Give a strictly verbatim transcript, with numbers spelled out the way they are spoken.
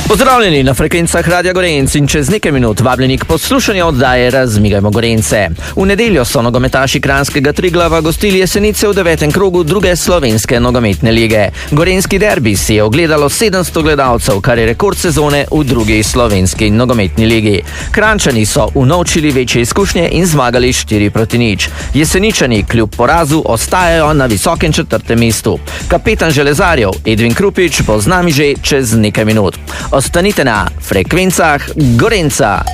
Pozdravljeni na frekvencah Radia Gorenc in čez nekaj minut vabljeni k poslušanju oddaje Razmigajmo Gorence. V nedeljo so nogometaši kranjskega Triglava gostili Jesenice v devetem krogu druge slovenske nogometne lige. Gorenjski derbi si je ogledalo sedemsto gledalcev, kar je rekord sezone v drugi slovenski nogometni ligi. Kranjčani so unovčili večje izkušnje in zmagali štiri proti nič. Jeseničani kljub porazu ostajajo na visokem četrtem mestu. Kapetan železarjev Edvin Krupič bo z nami že čez nekaj minut. Ostanite na frekvencah Gorenca.